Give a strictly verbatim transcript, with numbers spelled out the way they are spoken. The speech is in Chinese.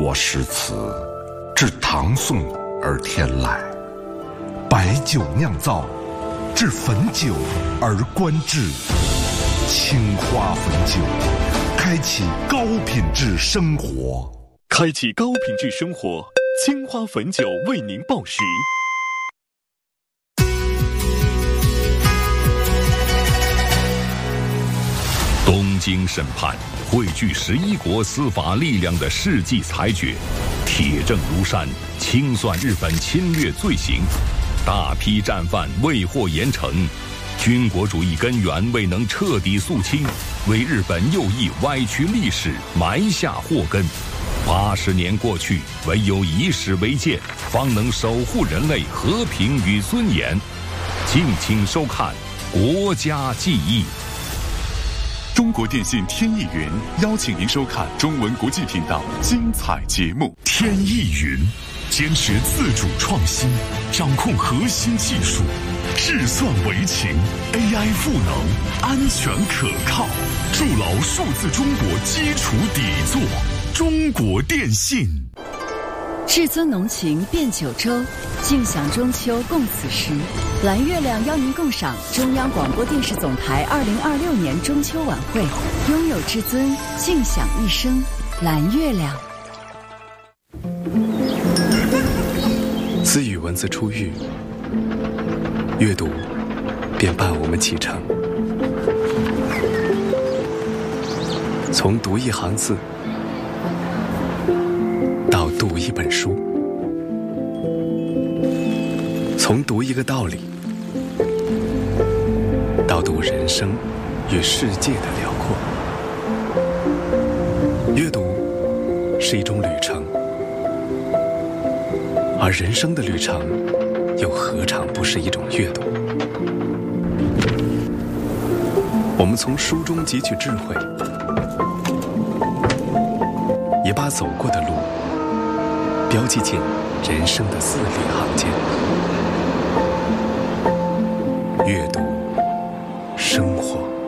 国诗词，至唐宋而天来，白酒酿造，至汾酒而观致。青花汾酒，开启高品质生活。 开启高品质生活，青花汾酒为您报时。东京审判汇聚十一国司法力量的世纪裁决，铁证如山，清算日本侵略罪行，大批战犯未获严惩，军国主义根源未能彻底肃清，为日本右翼歪曲历史埋下祸根。八十年过去，唯有以史为鉴，方能守护人类和平与尊严。敬请收看《国家记忆》。 中国电信天翼云邀请您收看中文国际频道精彩节目。 天翼云坚持自主创新，掌控核心技术，智算为情 ，A I 赋能，安全可靠，筑牢数字中国基础底座。中国电信。 至尊浓情变九州，尽享中秋共此时。蓝月亮邀您共赏中央广播电视总台二零二六年中秋晚会，拥有至尊，尽享一生。蓝月亮。 自与文字初遇，阅读便伴我们启程。从读一行字到读一本书，从读一个道理到读人生与世界的辽阔。阅读是一种旅程，而人生的旅程又何尝不是一种阅读？我们从书中汲取智慧，也把走过的路标记进人生的字里行间。阅读，生活。